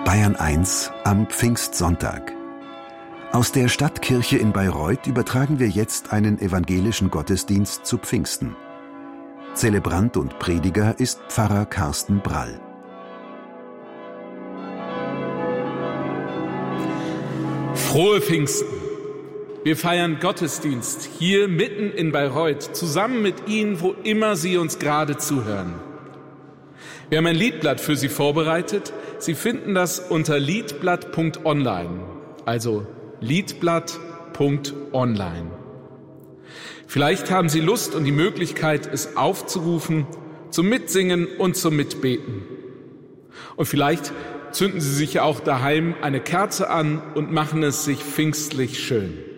Bayern 1 am Pfingstsonntag. Aus der Stadtkirche in Bayreuth übertragen wir jetzt einen evangelischen Gottesdienst zu Pfingsten. Zelebrant und Prediger ist Pfarrer Carsten Brall. Frohe Pfingsten! Wir feiern Gottesdienst hier mitten in Bayreuth, zusammen mit Ihnen, wo immer Sie uns gerade zuhören. Wir haben ein Liedblatt für Sie vorbereitet. Sie finden das unter liedblatt.online, also liedblatt.online. Vielleicht haben Sie Lust und die Möglichkeit, es aufzurufen, zum Mitsingen und zum Mitbeten. Und vielleicht zünden Sie sich ja auch daheim eine Kerze an und machen es sich pfingstlich schön.